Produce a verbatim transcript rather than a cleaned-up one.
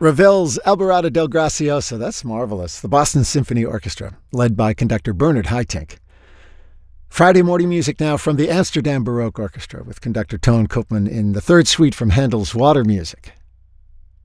Ravel's Alborada del Gracioso, that's marvelous. The Boston Symphony Orchestra, led by conductor Bernard Haitink. Friday morning music now from the Amsterdam Baroque Orchestra with conductor Toon Koopman in the third suite from Handel's Water Music.